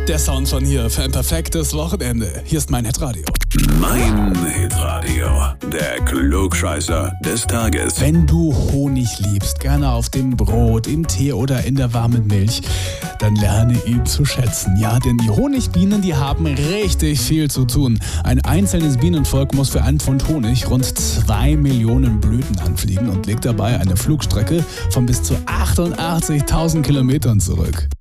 Der Sound von hier für ein perfektes Wochenende. Hier ist mein Hitradio. Mein Hitradio, der Klugscheißer des Tages. Wenn du Honig liebst, gerne auf dem Brot, im Tee oder in der warmen Milch, dann lerne ihn zu schätzen. Ja, denn die Honigbienen, die haben richtig viel zu tun. Ein einzelnes Bienenvolk muss für einen Pfund Honig rund 2 Millionen Blüten anfliegen und legt dabei eine Flugstrecke von bis zu 88.000 Kilometern zurück.